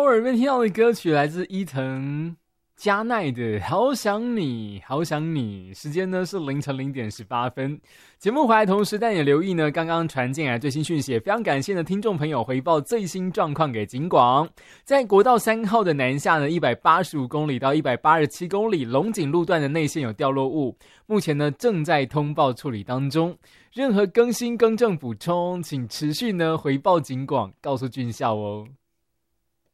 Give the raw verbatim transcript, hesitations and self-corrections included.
耳边听到的歌曲来自伊藤加奈的《好想你好想你》，时间呢是凌晨零点十八分。节目回来同时带你留意呢，刚刚传进来最新讯息，非常感谢的听众朋友回报最新状况给警广。在国道三号的南下呢，一百八十五公里到一百八十七公里龙井路段的内线有掉落物，目前呢正在通报处理当中。任何更新更正补充，请持续呢回报警广，告诉军校哦。